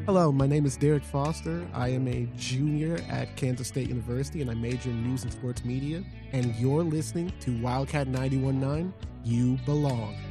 Hello, my name is Derek Foster. I am a junior at Kansas State University and I major in news and sports media. And you're listening to Wildcat 91.9, You Belong.